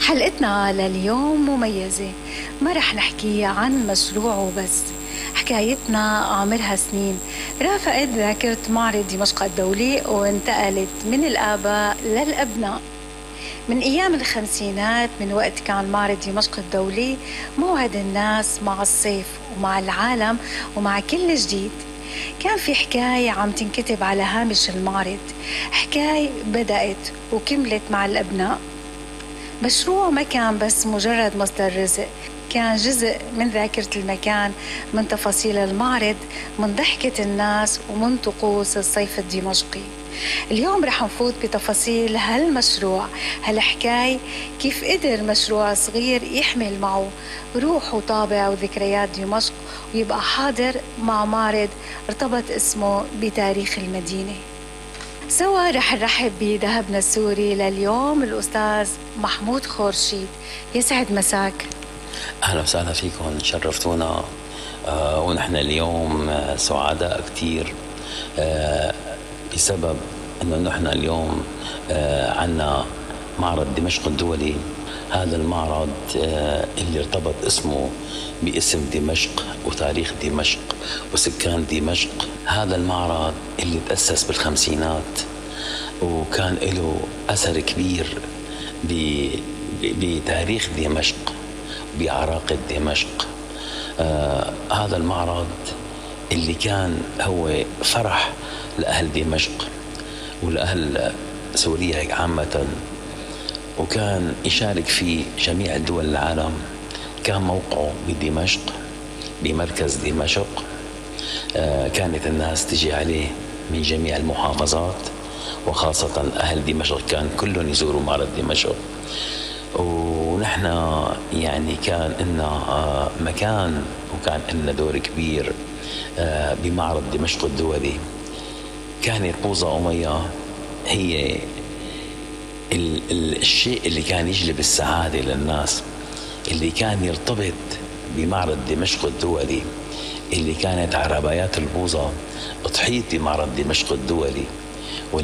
حلقتنا لليوم مميزة، ما رح نحكي عن مشروع وبس. حكايتنا عمرها سنين، رافقت ذاكرة معرض دمشق الدولي وانتقلت من الآباء للأبناء. من أيام الخمسينات، من وقت كان معرض دمشق الدولي موعد الناس مع الصيف ومع العالم ومع كل جديد. كان في حكاية عم تنكتب على هامش المعرض، حكاية بدأت وكملت مع الأبناء. مشروع ما كان بس مجرد مصدر رزق، كان جزء من ذاكرة المكان، من تفاصيل المعرض، من ضحكة الناس ومن طقوس الصيف الدمشقي. اليوم رح نفوت بتفاصيل هالمشروع، هالحكاية، كيف قدر مشروع صغير يحمل معه روح وطابع وذكريات دمشق ويبقى حاضر مع معرض ارتبط اسمه بتاريخ المدينة. سوا رح نرحب بذهبنا السوري لليوم الأستاذ محمود خورشيد. يسعد مساك. أهلا وسهلا فيكم، شرفتونا. ونحن اليوم سعداء كتير بسبب أنه نحن اليوم عنا معرض دمشق الدولي. هذا المعرض اللي ارتبط اسمه باسم دمشق وتاريخ دمشق وسكان دمشق. هذا المعرض اللي تأسس بالخمسينات وكان له أثر كبير بتاريخ دمشق، بعراقة دمشق. هذا المعرض اللي كان هو فرح لأهل دمشق ولأهل سوريا عامة، وكان يشارك في جميع دول العالم. كان موقعه بدمشق، بمركز دمشق. كانت الناس تجي عليه من جميع المحافظات، وخاصة أهل دمشق كان كلهم يزوروا معرض دمشق. ونحن يعني كان لنا مكان وكان لنا دور كبير بمعرض دمشق الدولي. كانت بوظة أمية هي الشيء اللي كان يجلب السعادة للناس، اللي كان يرتبط بمعرض دمشق الدولي، اللي كانت عربايات البوظة تحيط بمعرض دمشق الدولي،